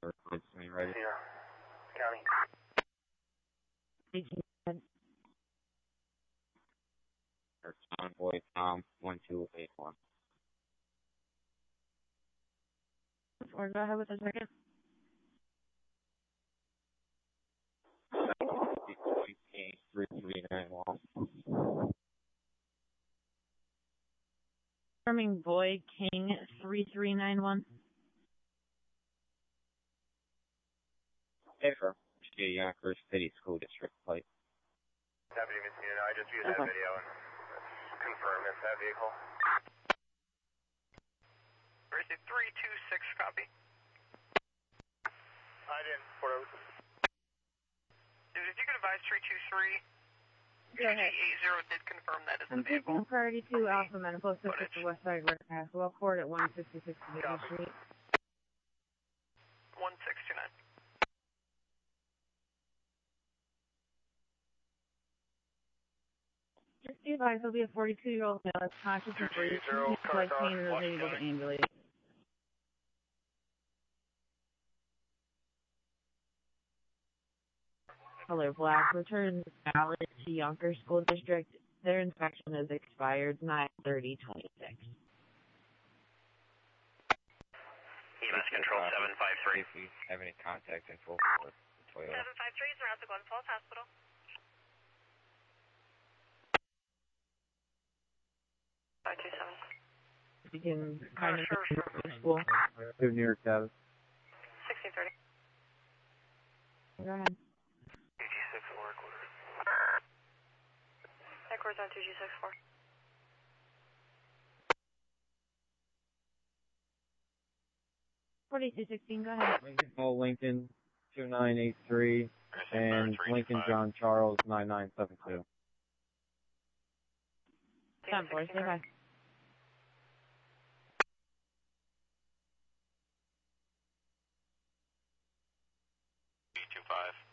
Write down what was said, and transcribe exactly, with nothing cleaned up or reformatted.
Reports to me, ready? Zero. County. Or Convoy Tom one two eight one. Or go ahead with the second. three three nine one. Confirming Boy King three three nine one. Hey, for Yonkers City School District plate. Deputy Messina, I just viewed that Okay. video and confirmed it's that vehicle. Where's it? three two six, copy. I didn't. Port Oak. Dude, if you could advise three two three, Go ahead. eight zero did confirm that is the I'm vehicle. taking priority to Alpha Medical Assistance to West Side River Castle. Forward at one fifty-six Division Street. one six two nine. Just be advised, there'll be a forty-two-year-old male that's conscious and breathing. Zero, He's like car, pain and is Washington able to County. ambulate. Color black. Return valid to Yonkers School District. Their inspection is expired nine thirty twenty-six. E M S Control seven five three. If you have any contact info for Toyota. seven five three is around to Glen Falls Hospital. five two seven. You can find Uh, him sure, in sure. the school. To New York Cabin. sixteen thirty. Go ahead. two G six four quarter. Headquarters on two G six four. forty-two sixteen, go ahead. Lincoln Hall Lincoln two nine eight three and Lincoln John Charles nine nine seven two. Stop, boys. Say hi. B two five.